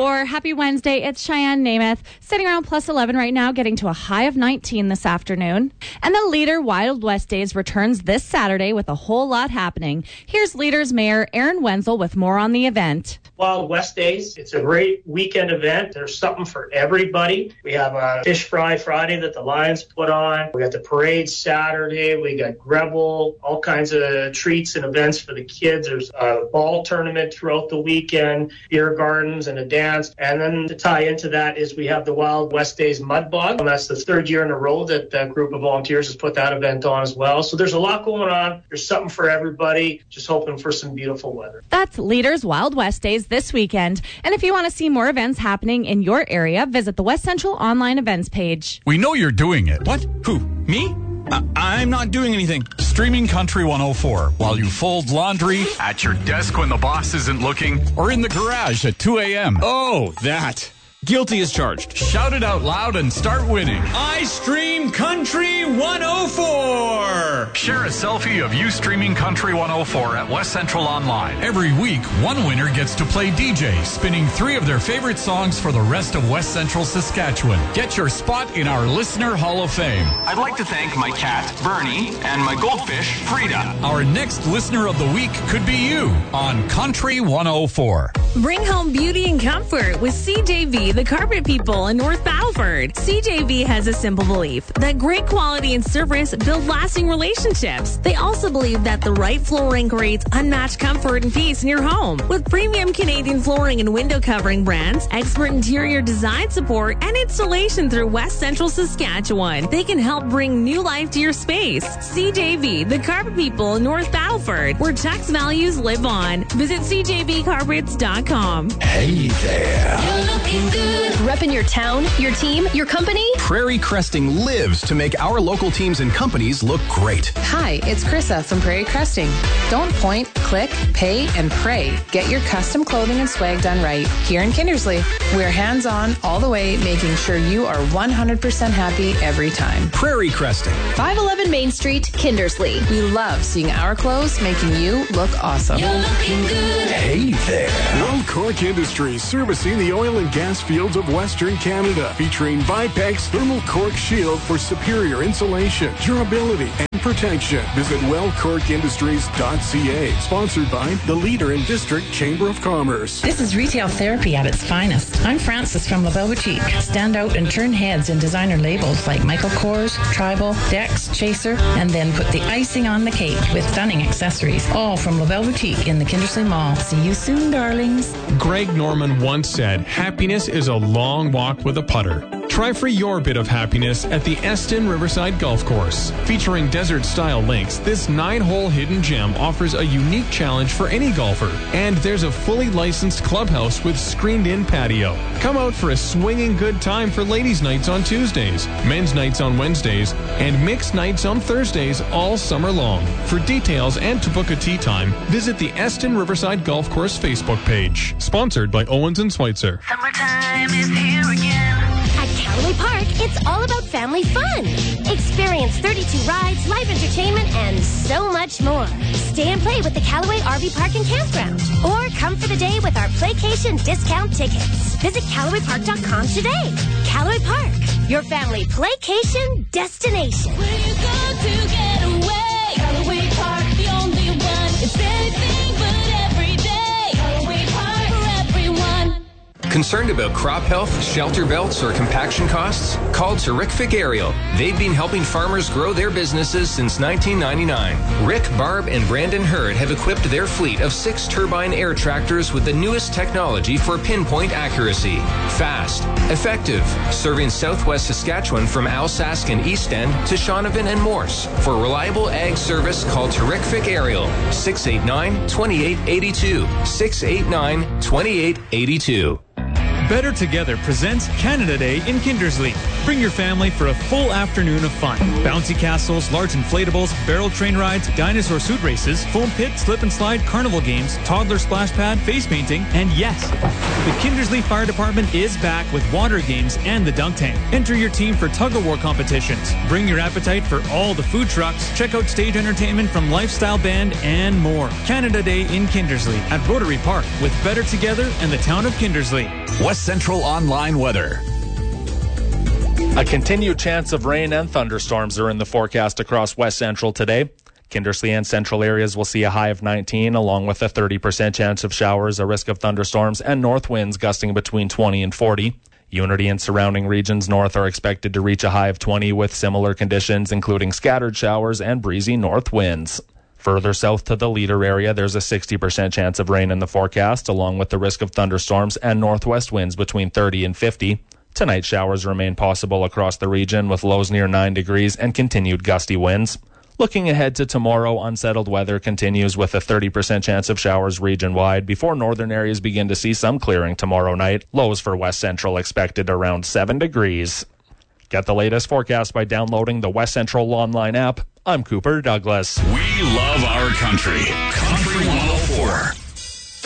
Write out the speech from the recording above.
104. Happy Wednesday. It's Cheyenne Namath, sitting around plus 11 right now, getting to a high of 19 this afternoon. And the Leader Wild West Days returns this Saturday with a whole lot happening. Here's Leader's Mayor Aaron Wenzel with more on the event. Wild West Days. It's a great weekend event. There's something for everybody. We have a fish fry Friday that the Lions put on. We got the parade Saturday. We got Grevel, all kinds of treats and events for the kids. There's a ball tournament throughout the weekend, beer gardens and a dance. And then to tie into that is we have the Wild West Days Mud Bog. And that's the third year in a row that that group of volunteers has put that event on as well. So there's a lot going on. There's something for everybody. Just hoping for some beautiful weather. That's Leaders Wild West Days this weekend. And if you want to see more events happening in your area, visit the West Central online events page. We know you're doing it. What? Who? Me? I'm not doing anything. Streaming Country 104 while you fold laundry, at your desk when the boss isn't looking, or in the garage at 2 a.m. Oh, that. Guilty as charged. Shout it out loud and start winning. I stream Country 104. Share a selfie of you streaming Country 104 at West Central Online. Every week, one winner gets to play DJ, spinning 3 of their favorite songs for the rest of West Central Saskatchewan. Get your spot in our Listener Hall of Fame. I'd like to thank my cat, Bernie, and my goldfish, Frida. Our next Listener of the Week could be you on Country 104. Bring home beauty and comfort with CJV, the carpet people in North Battleford. CJV has a simple belief that great quality and service build lasting relationships. They also believe that the right flooring creates unmatched comfort and peace in your home. With premium Canadian flooring and window covering brands, expert interior design support, and installation through West Central Saskatchewan, they can help bring new life to your space. CJV, the carpet people in North Battleford, where Chuck's values live on. Visit CJVcarpets.com. Hey there. You're looking good. Repping your town, your team, your company. Prairie Cresting lives to make our local teams and companies look great. Hi, it's Krissa from Prairie Cresting. Don't point, click, pay, and pray. Get your custom clothing and swag done right here in Kindersley. We're hands-on all the way, making sure you are 100% happy every time. Prairie Cresting. 511 Main Street, Kindersley. We love seeing our clothes making you look awesome. You're looking good. Hey there. World Cork Industries, servicing the oil and gas fields of Western Canada, featuring Vipex Thermal Cork Shield for superior insulation, durability, and protection. Visit wellcorkindustries.ca. Sponsored by the Leader in District Chamber of Commerce. This is retail therapy at its finest. I'm Frances from LaBelle Boutique. Stand out and turn heads in designer labels like Michael Kors, Tribal, Dex, Chaser, and then put the icing on the cake with stunning accessories. All from LaBelle Boutique in the Kindersley Mall. See you soon, darlings. Greg Norman once said, happiness is a long walk with a putter. Try for your bit of happiness at the Eston Riverside Golf Course. Featuring desert-style links, this 9-hole hidden gem offers a unique challenge for any golfer. And there's a fully licensed clubhouse with screened-in patio. Come out for a swinging good time for ladies' nights on Tuesdays, men's nights on Wednesdays, and mixed nights on Thursdays all summer long. For details and to book a tee time, visit the Eston Riverside Golf Course Facebook page. Sponsored by Owens & Schweitzer. Summertime is here again. At Callaway Park, it's all about family fun. Experience 32 rides, live entertainment, and so much more. Stay and play with the Callaway RV Park and Campground. Or come for the day with our Playcation discount tickets. Visit CallawayPark.com today. Callaway Park, your family playcation destination. Where you go to get away. Callaway Park, the only one. It's anything but every day. Callaway Park for everyone. Concerned about crop health, shelter belts, or compaction costs? Call Terrific Aerial. They've been helping farmers grow their businesses since 1999. Rick, Barb, and Brandon Hurd have equipped their fleet of 6 turbine air tractors with the newest technology for pinpoint accuracy. Fast, effective, serving southwest Saskatchewan from Alsace and East End to Shaunavon and Morse. For reliable ag service, call Terrific Aerial, 689-2882, 689-2882. Better Together presents Canada Day in Kindersley. Bring your family for a full afternoon of fun. Bouncy castles, large inflatables, barrel train rides, dinosaur suit races, foam pit, slip and slide, carnival games, toddler splash pad, face painting, and yes, the Kindersley Fire Department is back with water games and the dunk tank. Enter your team for tug-of-war competitions. Bring your appetite for all the food trucks. Check out stage entertainment from Lifestyle Band and more. Canada Day in Kindersley at Rotary Park with Better Together and the town of Kindersley. West Central Online Weather. A continued chance of rain and thunderstorms are in the forecast across West Central today. Kindersley and central areas will see a high of 19, along with a 30% chance of showers, a risk of thunderstorms, and north winds gusting between 20 and 40. Unity and surrounding regions north are expected to reach a high of 20 with similar conditions, including scattered showers and breezy north winds. Further south to the Leader area, there's a 60% chance of rain in the forecast, along with the risk of thunderstorms and northwest winds between 30 and 50. Tonight, showers remain possible across the region with lows near 9 degrees and continued gusty winds. Looking ahead to tomorrow, unsettled weather continues with a 30% chance of showers region-wide before northern areas begin to see some clearing tomorrow night. Lows for West Central expected around 7 degrees. Get the latest forecast by downloading the West Central Online app. I'm Cooper Douglas. We love our country. Country 104.